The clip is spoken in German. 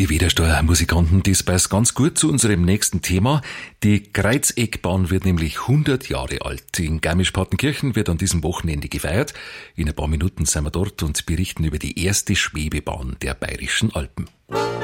Die Wedersteuer-Musikanten, das passt ganz gut zu unserem nächsten Thema. Die Kreuzeckbahn wird nämlich 100 Jahre alt. In Garmisch-Partenkirchen wird an diesem Wochenende gefeiert. In ein paar Minuten sind wir dort und berichten über die erste Schwebebahn der Bayerischen Alpen.